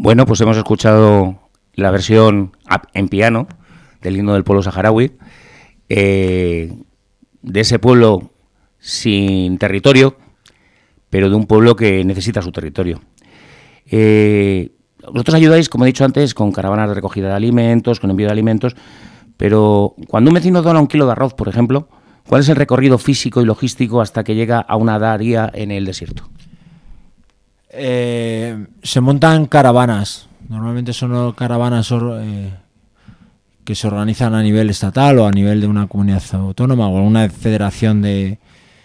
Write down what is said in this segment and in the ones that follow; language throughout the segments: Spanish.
Bueno, pues hemos escuchado la versión en piano del himno del pueblo saharaui, de ese pueblo sin territorio, pero de un pueblo que necesita su territorio. Vosotros ayudáis, como he dicho antes, con caravanas de recogida de alimentos, con envío de alimentos, pero cuando un vecino dona un kilo de arroz, por ejemplo, ¿cuál es el recorrido físico y logístico hasta que llega a una daría en el desierto? Se montan caravanas. Normalmente son caravanas que se organizan a nivel estatal o a nivel de una comunidad autónoma o una federación de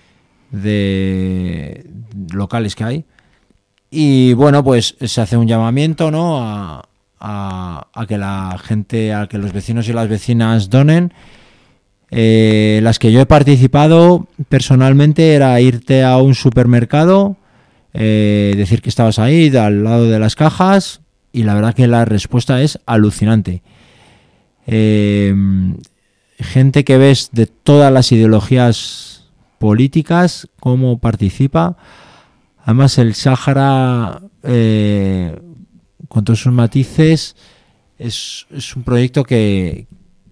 locales que hay. Y bueno, pues se hace un llamamiento, ¿no?, a que la gente, a que los vecinos y las vecinas donen. Las que yo he participado personalmente era irte a un supermercado, decir que estabas ahí al lado de las cajas, y la verdad que la respuesta es alucinante. Gente que ves de todas las ideologías políticas, cómo participa. Además el Sáhara, con todos sus matices, es un proyecto que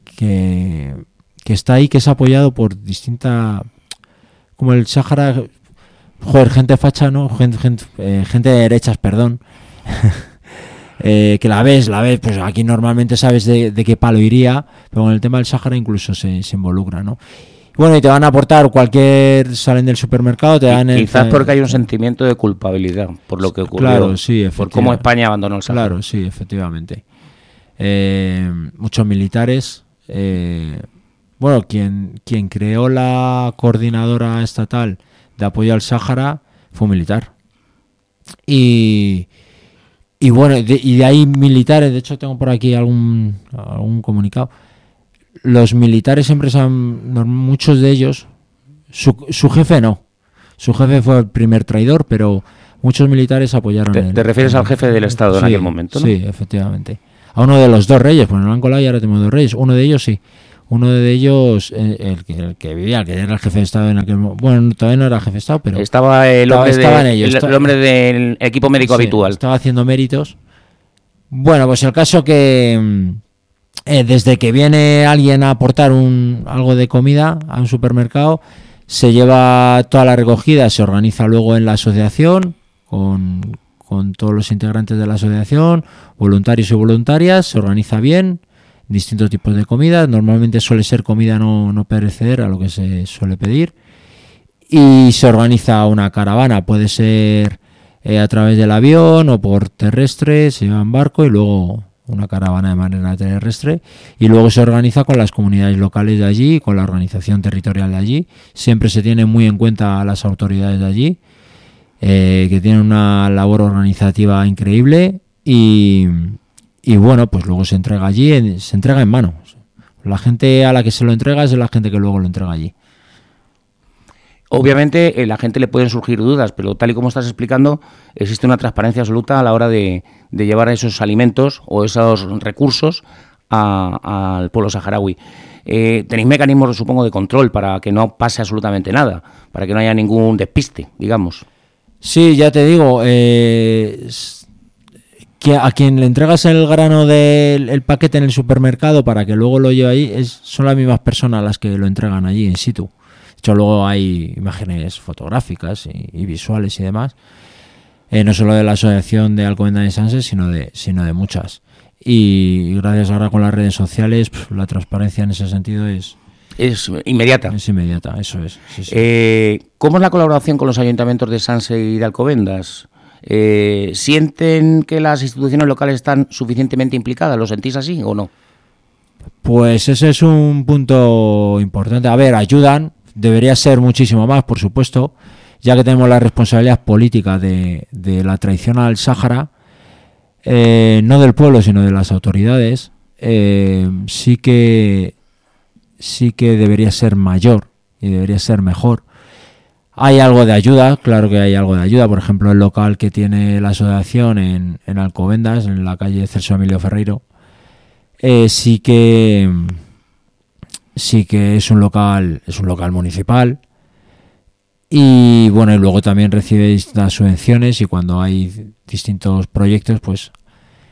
está ahí, que es apoyado por distinta, como el Sáhara, gente facha, ¿no? Gente de derechas, perdón. Que la ves, pues aquí normalmente sabes de qué palo iría, pero con el tema del Sáhara incluso se involucra, ¿no? Bueno, y te van a aportar salen del supermercado, te dan... Quizás porque hay un sentimiento de culpabilidad por lo que ocurrió, claro, sí, por cómo España abandonó el Sáhara. Claro, sí, efectivamente. Muchos militares... bueno, quien creó la coordinadora estatal de apoyo al Sáhara fue un militar. Y bueno, y de ahí militares, de hecho tengo por aquí algún comunicado. Los militares siempre muchos de ellos, su jefe no. Su jefe fue el primer traidor, pero muchos militares apoyaron. ¿Te refieres al jefe del Estado en aquel momento, no? Sí, efectivamente. A uno de los dos reyes, pues no lo han colado y ahora tenemos dos reyes. Uno de ellos sí. Uno de ellos, el que vivía, el que era el jefe de Estado en aquel momento. Bueno, todavía no era jefe de Estado, pero... Estaba el hombre del equipo médico habitual. Estaba haciendo méritos. Bueno, pues el caso que... desde que viene alguien a aportar algo de comida a un supermercado, se lleva toda la recogida, se organiza luego en la asociación con todos los integrantes de la asociación, voluntarios y voluntarias, se organiza bien, distintos tipos de comida, normalmente suele ser comida no perecedera, a lo que se suele pedir, y se organiza una caravana, puede ser a través del avión o por terrestre, se lleva en barco y luego una caravana de manera terrestre, y luego se organiza con las comunidades locales de allí, con la organización territorial de allí. Siempre se tiene muy en cuenta a las autoridades de allí, que tienen una labor organizativa increíble, y bueno, pues luego se entrega allí, se entrega en mano. La gente a la que se lo entrega es la gente que luego lo entrega allí. Obviamente a la gente le pueden surgir dudas, pero tal y como estás explicando, existe una transparencia absoluta a la hora de llevar esos alimentos o esos recursos al pueblo saharaui. Tenéis mecanismos, supongo, de control para que no pase absolutamente nada, para que no haya ningún despiste, digamos. Sí, ya te digo, que a quien le entregas el grano del paquete en el supermercado para que luego lo lleve ahí, son las mismas personas las que lo entregan allí in situ. De hecho, luego hay imágenes fotográficas y visuales y demás, no solo de la asociación de Alcobendas de Sanse, sino de muchas. Y gracias ahora con las redes sociales, la transparencia en ese sentido es inmediata. Es inmediata, eso es. Sí, sí. ¿Cómo es la colaboración con los ayuntamientos de Sanse y de Alcobendas? ¿Sienten que las instituciones locales están suficientemente implicadas? ¿Lo sentís así o no? Pues ese es un punto importante. A ver, ayudan. Debería ser muchísimo más, por supuesto, ya que tenemos la responsabilidad política de la traición al Sáhara, no del pueblo, sino de las autoridades. Sí que debería ser mayor y debería ser mejor. Hay algo de ayuda, claro que hay algo de ayuda. Por ejemplo, el local que tiene la asociación en Alcobendas, en la calle Celso Emilio Ferreiro, sí que es un local municipal, y bueno, y luego también recibe distintas subvenciones, y cuando hay distintos proyectos, pues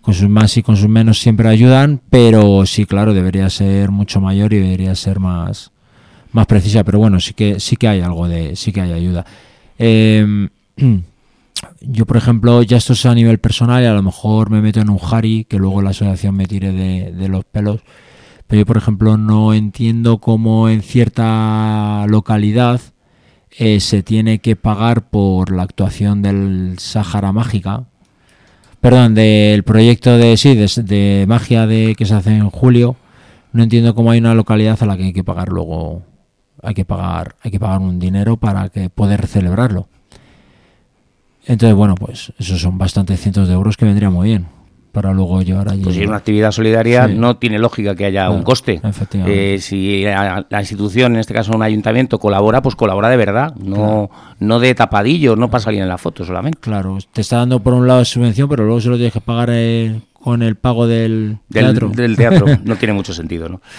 con sus más y con sus menos siempre ayudan, pero sí, claro, debería ser mucho mayor y debería ser más precisa, pero bueno, sí que hay algo sí que hay ayuda. Yo, por ejemplo, ya esto es a nivel personal y a lo mejor me meto en un jari que luego la asociación me tire de los pelos, pero yo, por ejemplo, no entiendo cómo en cierta localidad se tiene que pagar por la actuación del Sáhara Mágica, perdón, del proyecto de magia que se hace en julio. No entiendo cómo hay una localidad a la que hay que pagar luego, hay que pagar un dinero para poder celebrarlo. Entonces, bueno, pues esos son bastantes cientos de euros que vendría muy bien para luego llevar allí. Pues si es una actividad solidaria, no tiene lógica que haya un coste. Efectivamente. Si la institución, en este caso un ayuntamiento, colabora, pues colabora de verdad, no de tapadillo, no para salir en la foto solamente. Claro, te está dando por un lado subvención, pero luego se lo tienes que pagar con el pago del teatro. Del teatro, no tiene mucho sentido, ¿no?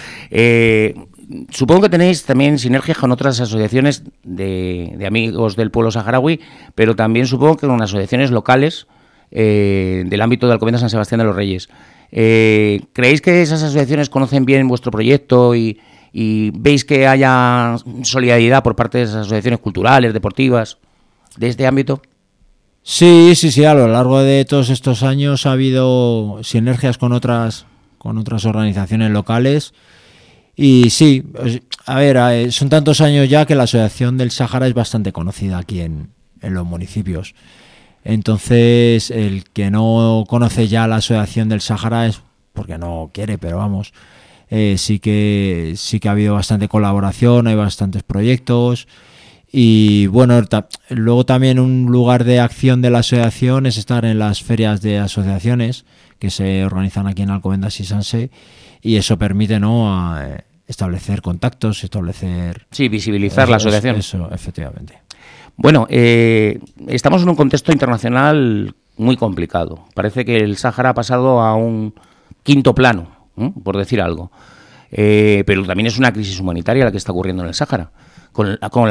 Supongo que tenéis también sinergias con otras asociaciones de amigos del pueblo saharaui, pero también supongo que con asociaciones locales del ámbito de Alcobendas San Sebastián de los Reyes. ¿Creéis que esas asociaciones conocen bien vuestro proyecto y veis que haya solidaridad por parte de esas asociaciones culturales, deportivas, de este ámbito? Sí, a lo largo de todos estos años ha habido sinergias con otras organizaciones locales. Y sí, a ver, son tantos años ya que la Asociación del Sáhara es bastante conocida aquí en los municipios. Entonces, el que no conoce ya la Asociación del Sáhara es porque no quiere, pero vamos, sí que ha habido bastante colaboración, hay bastantes proyectos. Y bueno, luego también un lugar de acción de la asociación es estar en las ferias de asociaciones que se organizan aquí en Alcobendas y Sanse, y eso permite, ¿no?, establecer contactos, visibilizar la asociación. Eso, efectivamente. Bueno, estamos en un contexto internacional muy complicado. Parece que el Sáhara ha pasado a un quinto plano, por decir algo. Pero también es una crisis humanitaria la que está ocurriendo en el Sáhara. Con